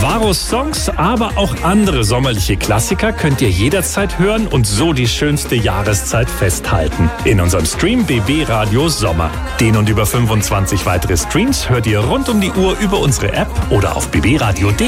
Varos Songs, aber auch andere sommerliche Klassiker könnt ihr jederzeit hören und so die schönste Jahreszeit festhalten. In unserem Stream BB Radio Sommer. Den und über 25 weitere Streams hört ihr rund um die Uhr über unsere App oder auf bbradio.de.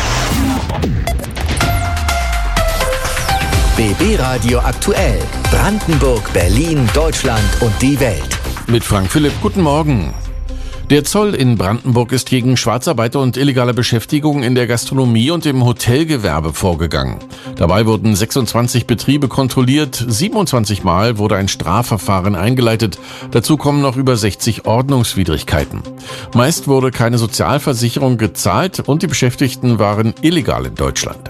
BB Radio aktuell. Brandenburg, Berlin, Deutschland und die Welt. Mit Frank Philipp, guten Morgen. Der Zoll in Brandenburg ist gegen Schwarzarbeiter und illegale Beschäftigung in der Gastronomie und im Hotelgewerbe vorgegangen. Dabei wurden 26 Betriebe kontrolliert, 27 Mal wurde ein Strafverfahren eingeleitet. Dazu kommen noch über 60 Ordnungswidrigkeiten. Meist wurde keine Sozialversicherung gezahlt und die Beschäftigten waren illegal in Deutschland.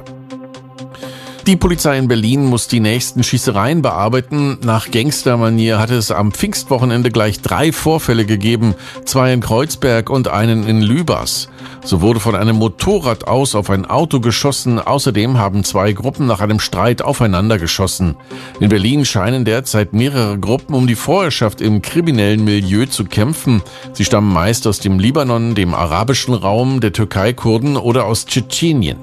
Die Polizei in Berlin muss die nächsten Schießereien bearbeiten. Nach Gangstermanier hatte es am Pfingstwochenende gleich 3 Vorfälle gegeben, 2 in Kreuzberg und einen in Lübars. So wurde von einem Motorrad aus auf ein Auto geschossen. Außerdem haben 2 Gruppen nach einem Streit aufeinander geschossen. In Berlin scheinen derzeit mehrere Gruppen um die Vorherrschaft im kriminellen Milieu zu kämpfen. Sie stammen meist aus dem Libanon, dem arabischen Raum, der Türkei, Kurden oder aus Tschetschenien.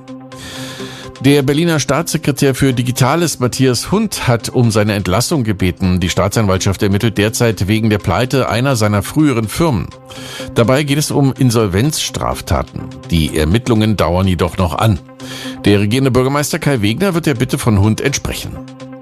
Der Berliner Staatssekretär für Digitales Matthias Hundt hat um seine Entlassung gebeten. Die Staatsanwaltschaft ermittelt derzeit wegen der Pleite einer seiner früheren Firmen. Dabei geht es um Insolvenzstraftaten. Die Ermittlungen dauern jedoch noch an. Der regierende Bürgermeister Kai Wegner wird der Bitte von Hundt entsprechen.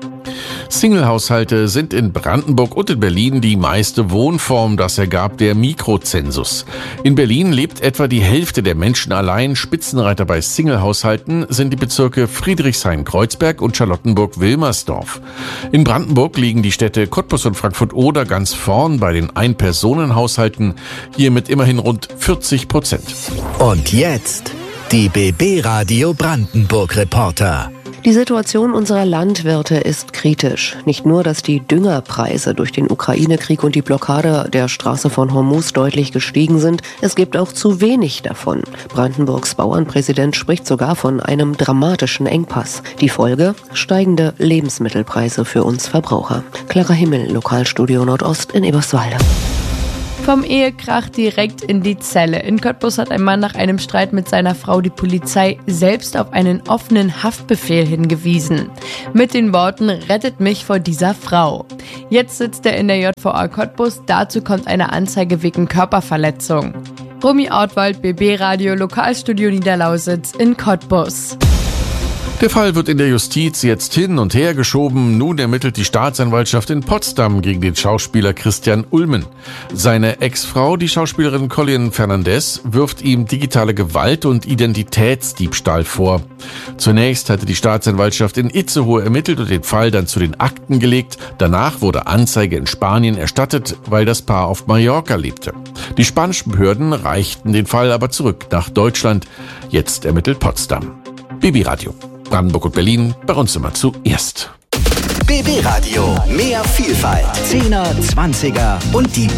Singlehaushalte sind in Brandenburg und in Berlin die meiste Wohnform, das ergab der Mikrozensus. In Berlin lebt etwa die Hälfte der Menschen allein. Spitzenreiter bei Singlehaushalten sind die Bezirke Friedrichshain-Kreuzberg und Charlottenburg-Wilmersdorf. In Brandenburg liegen die Städte Cottbus und Frankfurt-Oder ganz vorn bei den Ein-Personen-Haushalten, hier mit immerhin rund 40%. Und jetzt die BB Radio Brandenburg Reporter. Die Situation unserer Landwirte ist kritisch. Nicht nur, dass die Düngerpreise durch den Ukraine-Krieg und die Blockade der Straße von Hormuz deutlich gestiegen sind, es gibt auch zu wenig davon. Brandenburgs Bauernpräsident spricht sogar von einem dramatischen Engpass. Die Folge? Steigende Lebensmittelpreise für uns Verbraucher. Clara Himmel, Lokalstudio Nordost in Eberswalde. Vom Ehekrach direkt in die Zelle. In Cottbus hat ein Mann nach einem Streit mit seiner Frau die Polizei selbst auf einen offenen Haftbefehl hingewiesen. Mit den Worten, rettet mich vor dieser Frau. Jetzt sitzt er in der JVA Cottbus. Dazu kommt eine Anzeige wegen Körperverletzung. Romy Ortwald, BB Radio, Lokalstudio Niederlausitz in Cottbus. Der Fall wird in der Justiz jetzt hin und her geschoben. Nun ermittelt die Staatsanwaltschaft in Potsdam gegen den Schauspieler Christian Ulmen. Seine Ex-Frau, die Schauspielerin Colleen Fernandez, wirft ihm digitale Gewalt und Identitätsdiebstahl vor. Zunächst hatte die Staatsanwaltschaft in Itzehoe ermittelt und den Fall dann zu den Akten gelegt. Danach wurde Anzeige in Spanien erstattet, weil das Paar auf Mallorca lebte. Die spanischen Behörden reichten den Fall aber zurück nach Deutschland. Jetzt ermittelt Potsdam. BB Radio. Brandenburg und Berlin, bei uns immer zuerst. BB Radio, mehr Vielfalt. 10er, 20er und die